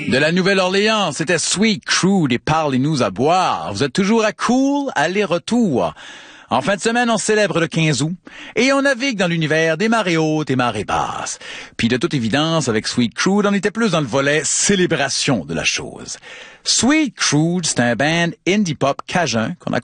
De la Nouvelle-Orléans, c'était Sweet Crude et Parlez-nous à boire. Vous êtes toujours à Cool, aller-retour. En fin de semaine, on célèbre le 15 août et on navigue dans l'univers des marées hautes et marées basses. Puis de toute évidence, avec Sweet Crude, on était plus dans le volet célébration de la chose. Sweet Crude, c'est un band indie pop cajun qu'on a